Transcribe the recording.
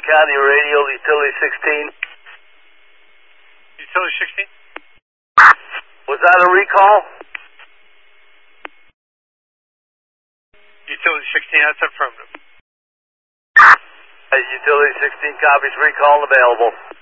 County Radio, Utility 16. Utility 16? Was that a recall? Utility 16, that's affirmative. Utility 16 copies, recall available.